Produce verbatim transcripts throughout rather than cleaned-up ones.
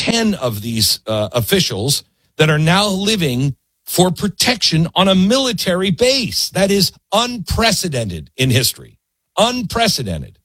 ten of these uh, officials that are now living for protection on a military base. That is unprecedented in history. Unprecedented.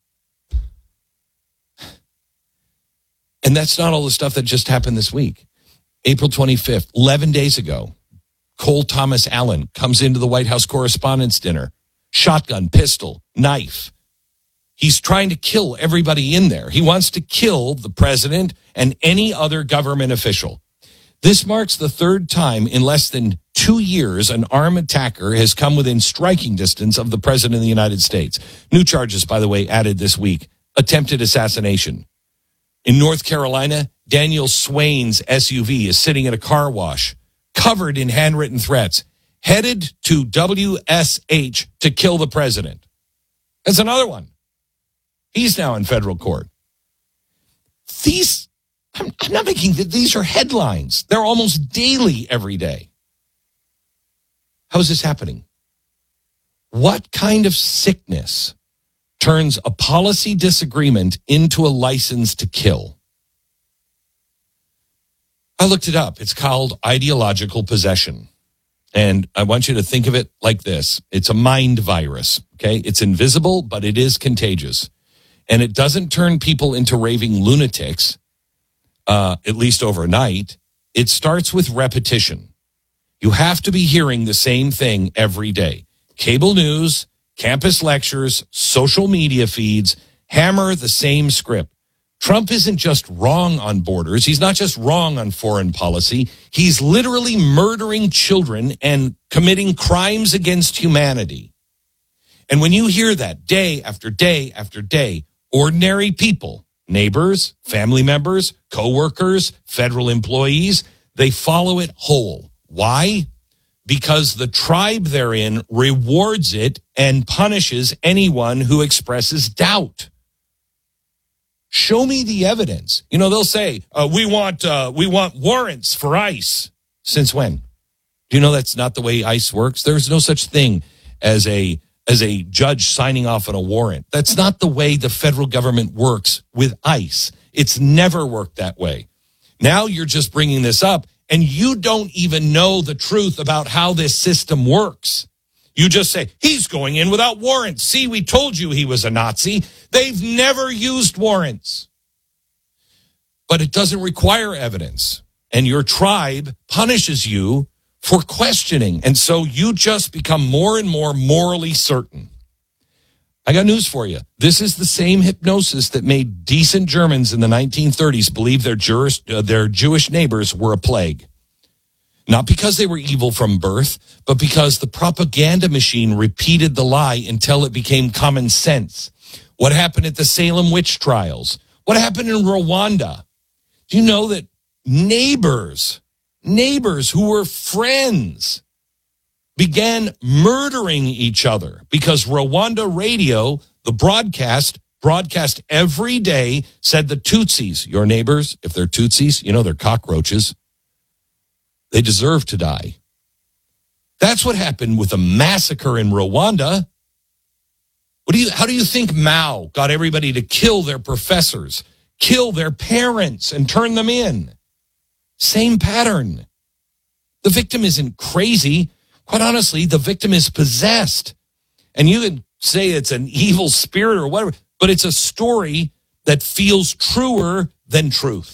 And that's not all the stuff that just happened this week. April twenty-fifth, eleven days ago, Cole Thomas Allen comes into the White House Correspondents' Dinner. Shotgun, pistol, knife. He's trying to kill everybody in there. He wants to kill the president and any other government official. This marks the third time in less than two years an armed attacker has come within striking distance of the president of the United States. New charges, by the way, added this week. Attempted assassination. In North Carolina, Daniel Swain's S U V is sitting at a car wash, covered in handwritten threats, headed to W S H to kill the president. That's another one. He's now in federal court. These, I'm, I'm not making, these are headlines. They're almost daily every day. How is this happening? What kind of sickness turns a policy disagreement into a license to kill? I looked it up. It's called ideological possession. And I want you to think of it like this. It's a mind virus, okay? It's invisible, but it is contagious. And it doesn't turn people into raving lunatics, uh, at least overnight. It starts with repetition. You have to be hearing the same thing every day. Cable news, campus lectures, social media feeds, hammer the same script. Trump isn't just wrong on borders. He's not just wrong on foreign policy. He's literally murdering children and committing crimes against humanity. And when you hear that day after day after day, ordinary people, neighbors, family members, coworkers, federal employees, they follow it whole. Why? Because the tribe they're in rewards it and punishes anyone who expresses doubt. Show me the evidence. You know, they'll say, uh, we want uh, we want warrants for ICE. Since when? Do you know that's not the way ICE works? There's no such thing as a as a judge signing off on a warrant. That's not the way the federal government works with ICE. It's never worked that way. Now you're just bringing this up, and you don't even know the truth about how this system works. You just say, he's going in without warrants. See, we told you he was a Nazi. They've never used warrants. But it doesn't require evidence. And your tribe punishes you for questioning. And so you just become more and more morally certain. I got news for you. This is the same hypnosis that made decent Germans in the nineteen thirties believe their, Jewish, uh, their Jewish neighbors were a plague. Not because they were evil from birth, but because the propaganda machine repeated the lie until it became common sense. What happened at the Salem witch trials? What happened in Rwanda? Do you know that neighbors, neighbors who were friends began murdering each other because Rwanda radio, the broadcast, broadcast every day, said the Tutsis, your neighbors, if they're Tutsis, you know they're cockroaches. They deserve to die. That's what happened with the massacre in Rwanda. What do you, how do you think Mao got everybody to kill their professors, kill their parents, and turn them in? Same pattern. The victim isn't crazy. Quite honestly, the victim is possessed. And you can say it's an evil spirit or whatever, but it's a story that feels truer than truth.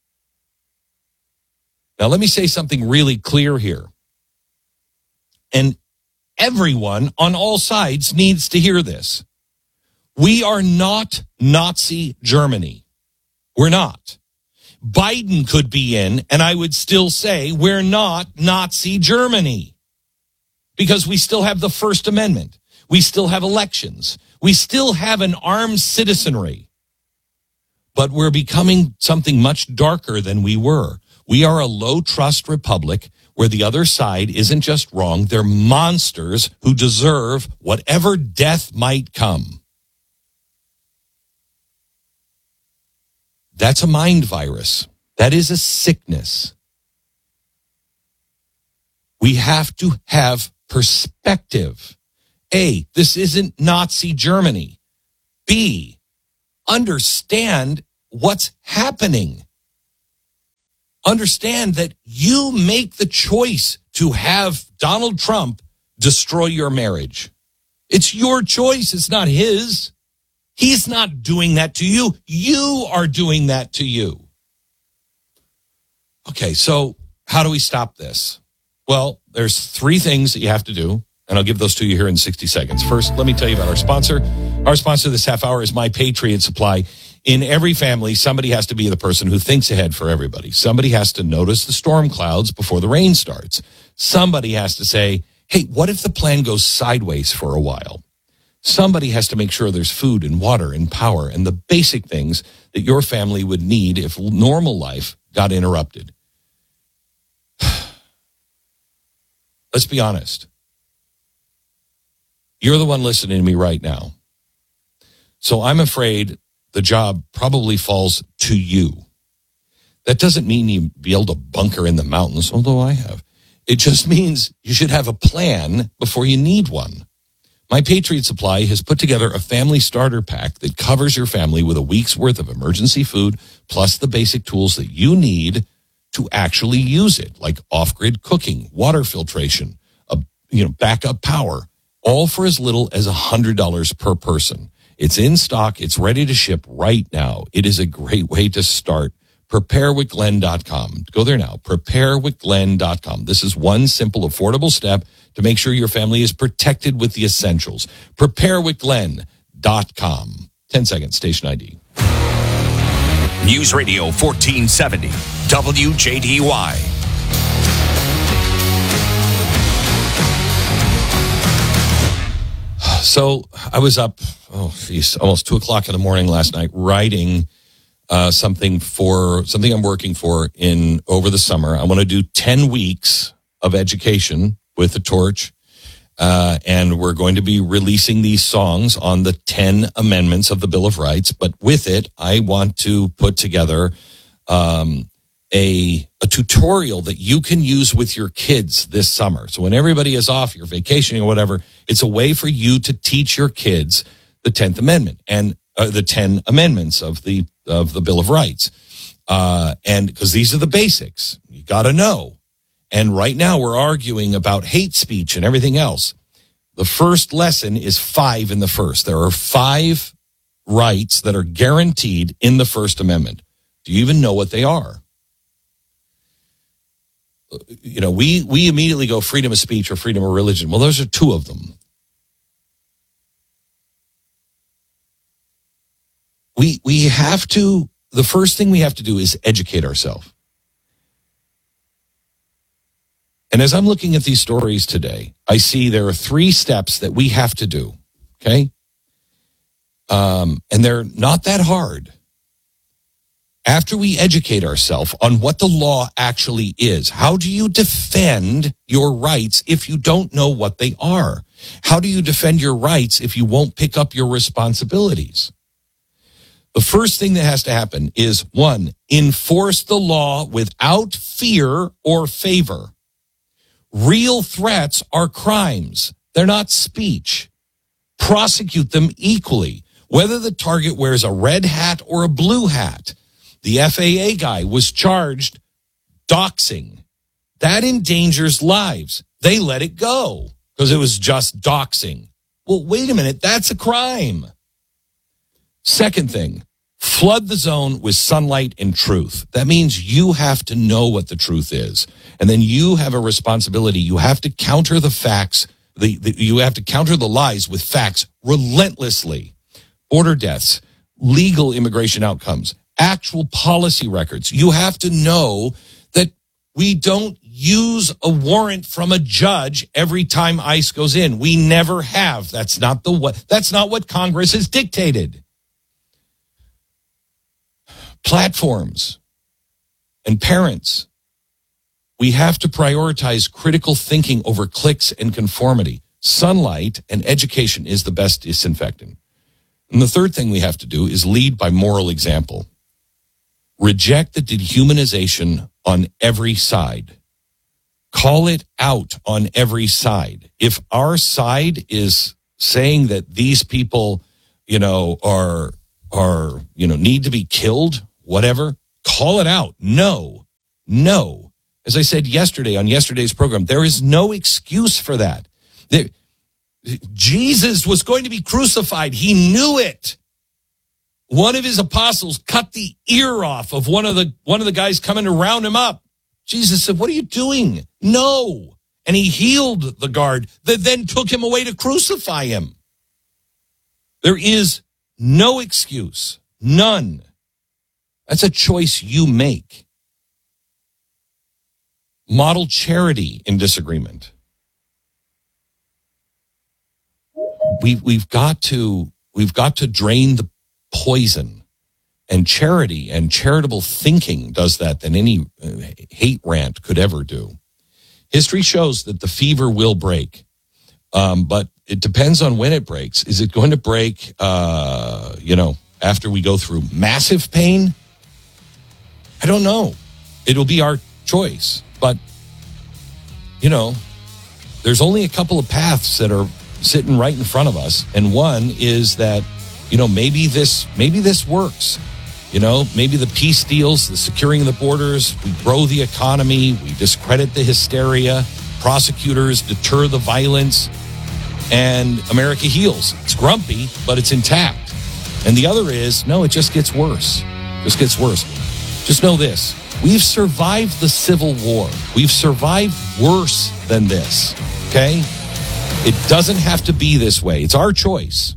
Now, let me say something really clear here. And everyone on all sides needs to hear this. We are not Nazi Germany. We're not. Biden could be in, and I would still say we're not Nazi Germany. Because we still have the First Amendment. We still have elections. We still have an armed citizenry. But we're becoming something much darker than we were. We are a low-trust republic where the other side isn't just wrong. They're monsters who deserve whatever death might come. That's a mind virus. That is a sickness. We have to have perspective. A, this isn't Nazi Germany. B, understand what's happening. understand that you make the choice to have Donald Trump destroy your marriage. It's your choice. It's not his. He's not doing that to you. You are doing that to you. Okay, so how do we stop this? Well, there's three things that you have to do, and I'll give those to you here in sixty seconds. First, let me tell you about our sponsor. Our sponsor this half hour is My Patriot Supply. In every family, somebody has to be the person who thinks ahead for everybody. Somebody has to notice the storm clouds before the rain starts. Somebody has to say, hey, what if the plan goes sideways for a while? Somebody has to make sure there's food and water and power and the basic things that your family would need if normal life got interrupted. Let's be honest. You're the one listening to me right now. So I'm afraid the job probably falls to you. That doesn't mean you be able to bunker in the mountains, although I have. It just means you should have a plan before you need one. My Patriot Supply has put together a family starter pack that covers your family with a week's worth of emergency food, plus the basic tools that you need to actually use it, like off-grid cooking, water filtration, a, you know, backup power, all for as little as one hundred dollars per person. It's in stock. It's ready to ship right now. It is a great way to start. prepare with glenn dot com. Go there now. prepare with glenn dot com. This is one simple, affordable step to make sure your family is protected with the essentials. prepare with glenn dot com. ten seconds, station I D. News Radio fourteen seventy, W J D Y. So I was up, oh, geez, almost two o'clock in the morning last night writing uh, something for something I'm working for in over the summer. I want to do ten weeks of education with the Torch, uh, and we're going to be releasing these songs on the ten amendments of the Bill of Rights. But with it, I want to put together um, a a tutorial that you can use with your kids this summer. So when everybody is off, you're vacationing or whatever, it's a way for you to teach your kids the tenth Amendment and uh, the ten amendments of the of the Bill of Rights. Uh, and because these are the basics, you got to know. And right now we're arguing about hate speech and everything else. The first lesson is five in the first. There are five rights that are guaranteed in the First Amendment. Do you even know what they are? You know, we, we immediately go freedom of speech or freedom of religion. Well, those are two of them. We, we have to, the first thing we have to do is educate ourselves. And as I'm looking at these stories today, I see there are three steps that we have to do, okay? Um, and they're not that hard. After we educate ourselves on what the law actually is, how do you defend your rights if you don't know what they are? How do you defend your rights if you won't pick up your responsibilities? The first thing that has to happen is, one, enforce the law without fear or favor. Real threats are crimes. They're not speech. Prosecute them equally, whether the target wears a red hat or a blue hat. The F A A guy was charged doxing. That endangers lives. They let it go because it was just doxing. Well, wait a minute. That's a crime. Second thing, flood the zone with sunlight and truth. That means you have to know what the truth is. And then you have a responsibility. You have to counter the facts. The, the, you have to counter the lies with facts relentlessly. Border deaths, legal immigration outcomes, actual policy records. You have to know that we don't use a warrant from a judge every time ICE goes in. We never have. That's not the what. That's not what Congress has dictated. Platforms and parents, we have to prioritize critical thinking over clicks and conformity. Sunlight and education is the best disinfectant. And the third thing we have to do is lead by moral example. Reject the dehumanization on every side. Call it out on every side. If our side is saying that these people, you know, are, are, you know, need to be killed, whatever, call it out. No, No. As I said yesterday on yesterday's program, there is no excuse for that. There, Jesus was going to be crucified. He knew it. One of his apostles cut the ear off of one of the one of the guys coming to round him up. Jesus said, "What are you doing?" No. And he healed the guard that then took him away to crucify him. There is no excuse. None. That's a choice you make. Model charity in disagreement. We, we've got to, we've got to drain the poison, and charity and charitable thinking does that than any uh, hate rant could ever do. History shows that the fever will break, um, but it depends on when it breaks. Is it going to break, uh, you know, after we go through massive pain? I don't know. It'll be our choice, but you know, there's only a couple of paths that are sitting right in front of us, and one is that, you know, maybe this maybe this works. You know, maybe the peace deals, the securing of the borders, we grow the economy, we discredit the hysteria, prosecutors deter the violence, and America heals. It's grumpy, but it's intact. And the other is, no, it just gets worse. It just gets worse. Just know this. We've survived the Civil War. We've survived worse than this, okay? It doesn't have to be this way. It's our choice.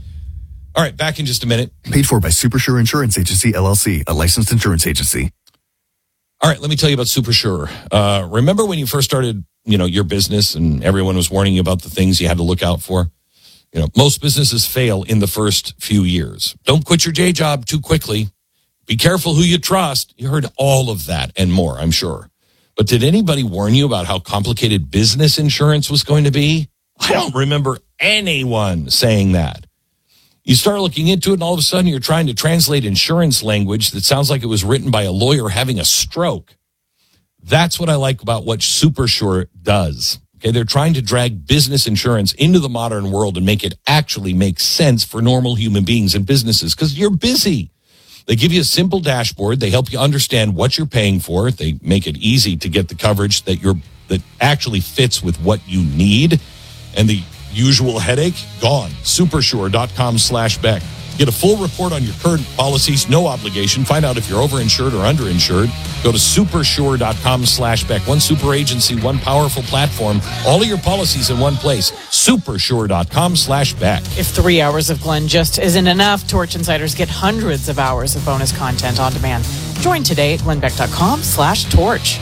All right, back in just a minute. Paid for by Supersure Insurance Agency, L L C, a licensed insurance agency. All right, let me tell you about Supersure. Uh, remember when you first started, you know, your business and everyone was warning you about the things you had to look out for? You know, most businesses fail in the first few years. Don't quit your day job too quickly. Be careful who you trust. You heard all of that and more, I'm sure. But did anybody warn you about how complicated business insurance was going to be? I don't remember anyone saying that. You start looking into it, and all of a sudden you're trying to translate insurance language that sounds like it was written by a lawyer having a stroke. That's what I like about what Supersure does. Okay, they're trying to drag business insurance into the modern world and make it actually make sense for normal human beings and businesses, because you're busy. They give you a simple dashboard. They help you understand what you're paying for. They make it easy to get the coverage that you're that actually fits with what you need. And the usual headache, gone. Supersure.com slash Beck. Get a full report on your current policies, no obligation. Find out if you're overinsured or underinsured. Go to supersure.com slash Beck. One super agency, one powerful platform. All of your policies in one place. Supersure.com slash Beck. If three hours of Glenn just isn't enough, Torch Insiders get hundreds of hours of bonus content on demand. Join today at glennbeck.com slash torch.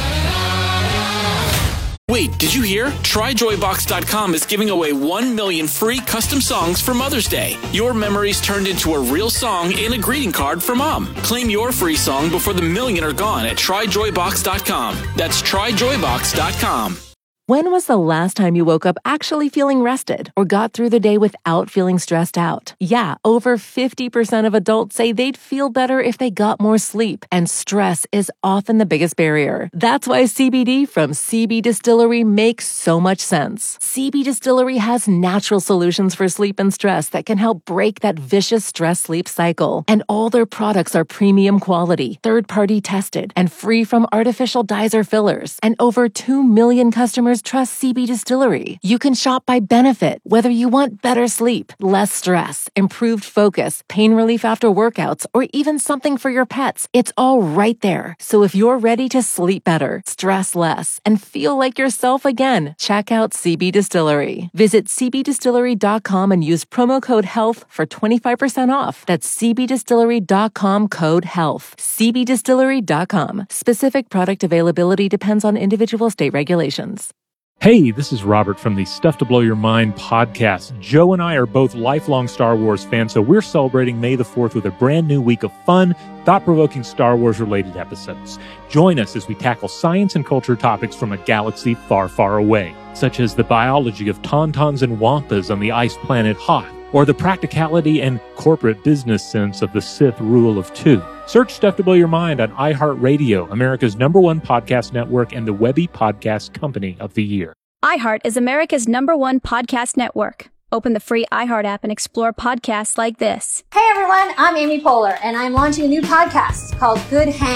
Wait, did you hear? Try joy box dot com is giving away one million free custom songs for Mother's Day. Your memories turned into a real song and a greeting card for Mom. Claim your free song before the million are gone at try joy box dot com. That's try joy box dot com. When was the last time you woke up actually feeling rested or got through the day without feeling stressed out? Yeah, over fifty percent of adults say they'd feel better if they got more sleep, and stress is often the biggest barrier. That's why C B D from C B Distillery makes so much sense. C B Distillery has natural solutions for sleep and stress that can help break that vicious stress-sleep cycle. And all their products are premium quality, third-party tested, and free from artificial dyes or fillers. And over two million customers trust C B Distillery. You can shop by benefit, whether you want better sleep, less stress, improved focus, pain relief after workouts, or even something for your pets. It's all right there. So if you're ready to sleep better, stress less, and feel like yourself again, check out C B Distillery. Visit c b distillery dot com and use promo code HEALTH for twenty-five percent off. That's c b distillery dot com code HEALTH. c b distillery dot com. Specific product availability depends on individual state regulations. Hey, this is Robert from the Stuff to Blow Your Mind podcast. Joe and I are both lifelong Star Wars fans, so we're celebrating May the fourth with a brand new week of fun, thought-provoking Star Wars-related episodes. Join us as we tackle science and culture topics from a galaxy far, far away, such as the biology of tauntauns and wampas on the ice planet Hoth, or the practicality and corporate business sense of the Sith rule of two. Search Stuff to Blow Your Mind on iHeartRadio, America's number one podcast network and the Webby Podcast Company of the Year. iHeart is America's number one podcast network. Open the free iHeart app and explore podcasts like this. Hey everyone, I'm Amy Poehler, and I'm launching a new podcast called Good Hang.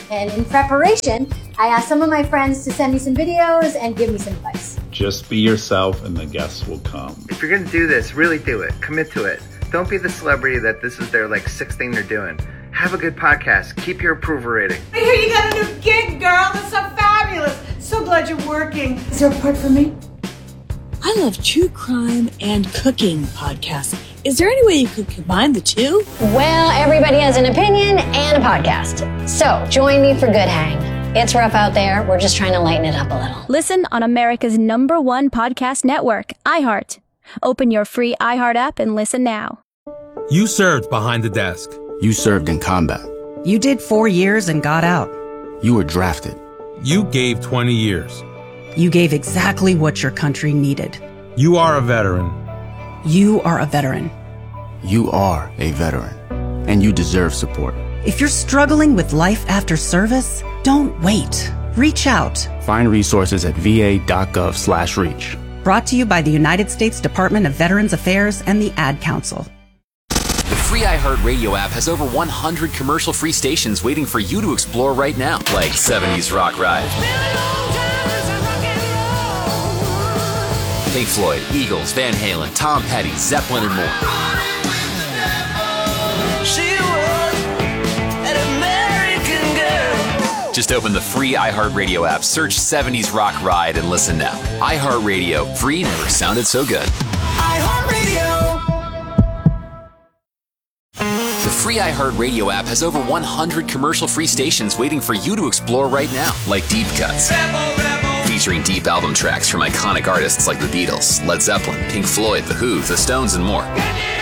And in preparation, I asked some of my friends to send me some videos and give me some advice. Just be yourself and the guests will come. If you're going to do this, really do it. Commit to it. Don't be the celebrity that this is their like sixth thing they're doing. Have a good podcast. Keep your approval rating. I hear you got a new gig, girl. That's so fabulous. So glad you're working. Is there a part for me? I love true crime and cooking podcasts. Is there any way you could combine the two? Well, everybody has an opinion and a podcast. So join me for Good Hang. It's rough out there. We're just trying to lighten it up a little. Listen on America's number one podcast network, iHeart. Open your free iHeart app and listen now. You served behind the desk. You served in combat. You did four years and got out. You were drafted. You gave twenty years. You gave exactly what your country needed. You are a veteran. You are a veteran. You are a veteran, and you deserve support. If you're struggling with life after service, don't wait. Reach out. Find resources at va.gov slash reach. Brought to you by the United States Department of Veterans Affairs and the Ad Council. The free iHeartRadio app has over one hundred commercial-free stations waiting for you to explore right now, like seventies Rock Ride, Pink Floyd, Eagles, Van Halen, Tom Petty, Zeppelin, and more. She was an American girl. Just open the free iHeartRadio app, search seventies Rock Ride, and listen now. iHeartRadio, free never sounded so good. iHeartRadio. The free iHeartRadio app has over one hundred commercial-free stations waiting for you to explore right now, like Deep Cuts, featuring deep album tracks from iconic artists like the Beatles, Led Zeppelin, Pink Floyd, The Who, The Stones, and more.